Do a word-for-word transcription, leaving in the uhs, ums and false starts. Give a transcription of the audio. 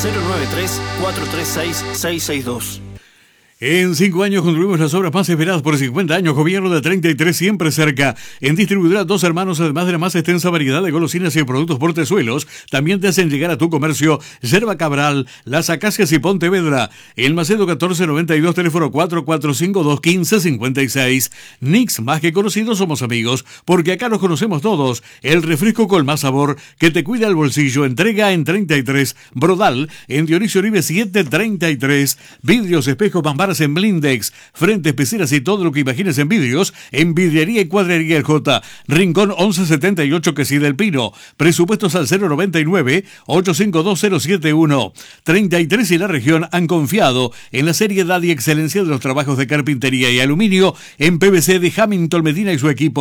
cero nueve tres, cuatro tres seis, seis seis dos. En cinco años construimos las obras más esperadas por cincuenta años. Gobierno de treinta y tres siempre cerca. En distribuidora Dos Hermanos, además de la más extensa variedad de golosinas y productos portezuelos, también te hacen llegar a tu comercio Yerba Cabral, Las Acacias y Pontevedra. El Macedo catorce noventa y dos, teléfono cuatro cuatro cinco, dos uno cinco, cinco seis. Nix, más que conocidos, somos amigos, porque acá nos conocemos todos. El refresco con más sabor que te cuida el bolsillo. Entrega en treinta y tres. Brodal, en Dionisio Uribe setecientos treinta y tres. Vidrios, espejos, mamparas en Blindex, frentes, peceras y todo lo que imagines en vidrios, en Vidriería y Cuadrería El J. Rincón once setenta y ocho, Quesí del Pino. Presupuestos al cero noventa y nueve, ochocientos cincuenta y dos, cero setenta y uno. treinta y tres y la región han confiado en la seriedad y excelencia de los trabajos de carpintería y aluminio en P V C de Hamilton Medina y su equipo.